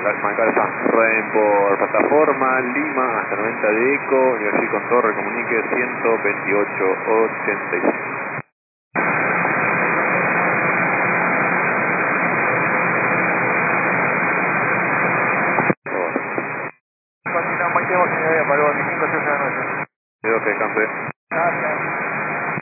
Calza, Rain por plataforma, Lima hasta 90 de eco, y así con torre comunique 128.85. Continuamos, Mateo, apagó 25 6 de la noche. Creo que campe.